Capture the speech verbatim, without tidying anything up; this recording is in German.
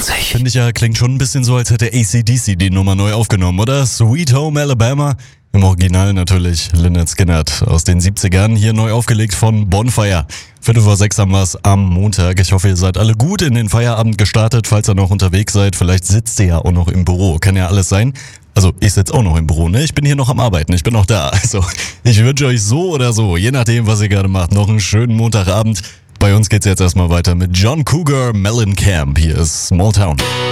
vierundzwanzig. Finde ich ja, klingt schon ein bisschen so, als hätte A C D C die Nummer neu aufgenommen, oder? Sweet Home Alabama. Im Original natürlich Lynyrd Skynyrd aus den siebzigern, hier neu aufgelegt von Bonfire. Viertel vor sechs haben wir es am Montag. Ich hoffe, ihr seid alle gut in den Feierabend gestartet, falls ihr noch unterwegs seid. Vielleicht sitzt ihr ja auch noch im Büro, kann ja alles sein. Also ich sitze auch noch im Büro, ne? Ich bin hier noch am Arbeiten, ich bin noch da. Also ich wünsche euch so oder so, je nachdem, was ihr gerade macht, noch einen schönen Montagabend. Bei uns geht's jetzt erstmal weiter mit John Cougar Mellencamp. Hier ist Small Town.